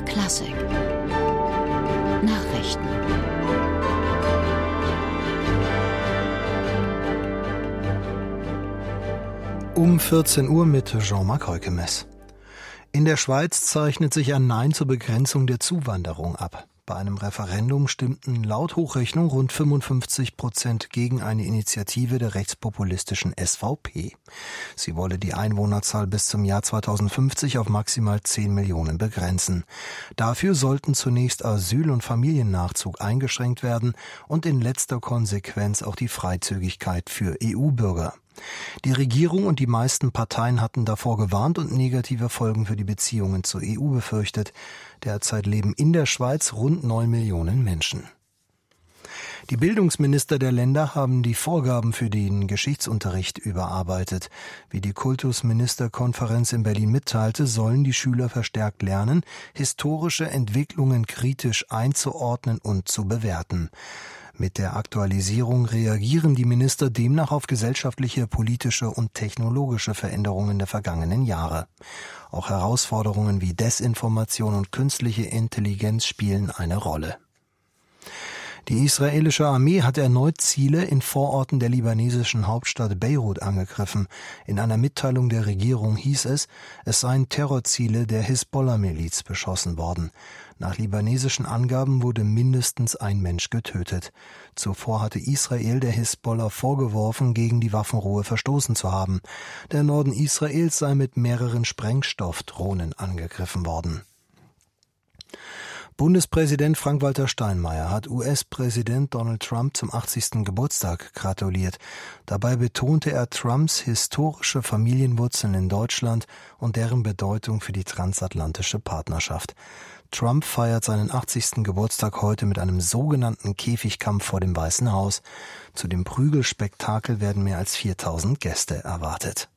Klassik. Nachrichten. Um 14 Uhr mit Jean-Marc Heukemes. In der Schweiz zeichnet sich ein Nein zur Begrenzung der Zuwanderung ab. Bei einem Referendum stimmten laut Hochrechnung rund 55% gegen eine Initiative der rechtspopulistischen SVP. Sie wolle die Einwohnerzahl bis zum Jahr 2050 auf maximal 10 Millionen begrenzen. Dafür sollten zunächst Asyl- und Familiennachzug eingeschränkt werden und in letzter Konsequenz auch die Freizügigkeit für EU-Bürger. Die Regierung und die meisten Parteien hatten davor gewarnt und negative Folgen für die Beziehungen zur EU befürchtet. Derzeit leben in der Schweiz rund 9 Millionen Menschen. Die Bildungsminister der Länder haben die Vorgaben für den Geschichtsunterricht überarbeitet. Wie die Kultusministerkonferenz in Berlin mitteilte, sollen die Schüler verstärkt lernen, historische Entwicklungen kritisch einzuordnen und zu bewerten. Mit der Aktualisierung reagieren die Minister demnach auf gesellschaftliche, politische und technologische Veränderungen der vergangenen Jahre. Auch Herausforderungen wie Desinformation und künstliche Intelligenz spielen eine Rolle. Die israelische Armee hat erneut Ziele in Vororten der libanesischen Hauptstadt Beirut angegriffen. In einer Mitteilung der Regierung hieß es seien Terrorziele der Hisbollah-Miliz beschossen worden. Nach libanesischen Angaben wurde mindestens ein Mensch getötet. Zuvor hatte Israel der Hisbollah vorgeworfen, gegen die Waffenruhe verstoßen zu haben. Der Norden Israels sei mit mehreren Sprengstoffdrohnen angegriffen worden. Bundespräsident Frank-Walter Steinmeier hat US-Präsident Donald Trump zum 80. Geburtstag gratuliert. Dabei betonte er Trumps historische Familienwurzeln in Deutschland und deren Bedeutung für die transatlantische Partnerschaft. Trump feiert seinen 80. Geburtstag heute mit einem sogenannten Käfigkampf vor dem Weißen Haus. Zu dem Prügelspektakel werden mehr als 4000 Gäste erwartet.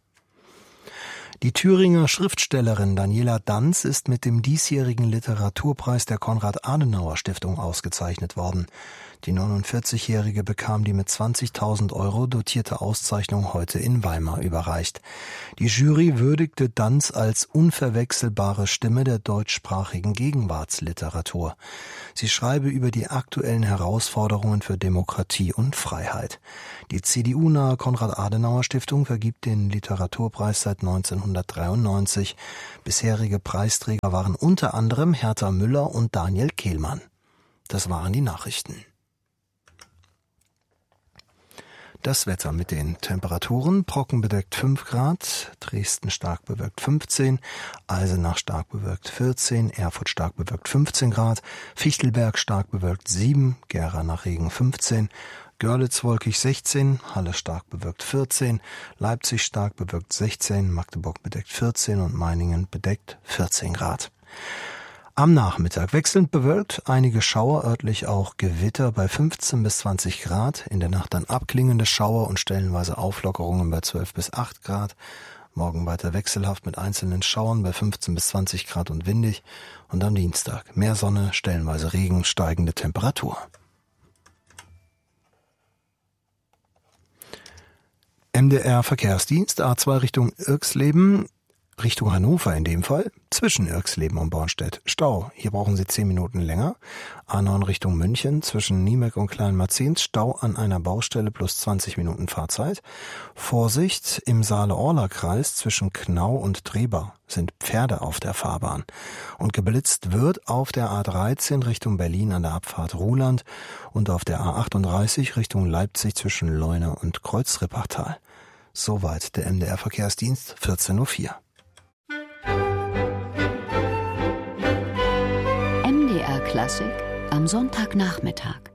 Die Thüringer Schriftstellerin Daniela Danz ist mit dem diesjährigen Literaturpreis der Konrad-Adenauer-Stiftung ausgezeichnet worden. Die 49-Jährige bekam die mit 20.000 € dotierte Auszeichnung heute in Weimar überreicht. Die Jury würdigte Danz als unverwechselbare Stimme der deutschsprachigen Gegenwartsliteratur. Sie schreibe über die aktuellen Herausforderungen für Demokratie und Freiheit. Die CDU-nahe Konrad-Adenauer-Stiftung vergibt den Literaturpreis seit 1993. Bisherige Preisträger waren unter anderem Hertha Müller und Daniel Kehlmann. Das waren die Nachrichten. Das Wetter mit den Temperaturen: Brocken bedeckt 5 Grad, Dresden stark bewölkt 15, Eisenach stark bewölkt 14, Erfurt stark bewölkt 15 Grad, Fichtelberg stark bewölkt 7, Gera nach Regen 15, Görlitz wolkig 16, Halle stark bewölkt 14, Leipzig stark bewölkt 16, Magdeburg bedeckt 14 und Meiningen bedeckt 14 Grad. Am Nachmittag wechselnd bewölkt, einige Schauer, örtlich auch Gewitter bei 15 bis 20 Grad. In der Nacht dann abklingende Schauer und stellenweise Auflockerungen bei 12 bis 8 Grad. Morgen weiter wechselhaft mit einzelnen Schauern bei 15 bis 20 Grad und windig. Und am Dienstag mehr Sonne, stellenweise Regen, steigende Temperatur. MDR Verkehrsdienst, A2 Richtung Irxleben, Richtung Hannover in dem Fall, zwischen Irxleben und Bornstedt. Stau, hier brauchen Sie 10 Minuten länger. A9 Richtung München, zwischen Niemek und Kleinmarzens, Stau an einer Baustelle plus 20 Minuten Fahrzeit. Vorsicht, im Saale-Orla-Kreis zwischen Knau und Treba sind Pferde auf der Fahrbahn. Und geblitzt wird auf der A13 Richtung Berlin an der Abfahrt Ruhland und auf der A38 Richtung Leipzig zwischen Leuna und Kreuzrippachtal. Soweit der MDR Verkehrsdienst, 14.04 Uhr. MDR Klassik am Sonntagnachmittag.